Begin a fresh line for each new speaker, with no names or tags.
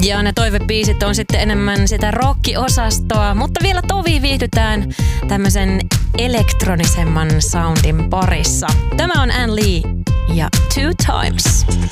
Ja ne toivebiisit on sitten enemmän sitä rock-osastoa, mutta vielä tovi viihdytään tämmöisen elektronisemman soundin parissa. Tämä on Ann Lee ja Two Times.